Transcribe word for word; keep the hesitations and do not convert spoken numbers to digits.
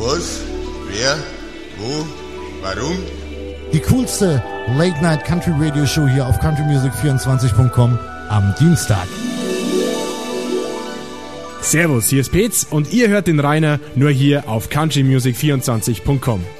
Was? Wer? Wo? Warum? Die coolste Late-Night-Country-Radio-Show hier auf country music vierundzwanzig punkt com am Dienstag. Servus, hier ist Petz und ihr hört den Rainer nur hier auf country music vierundzwanzig punkt com.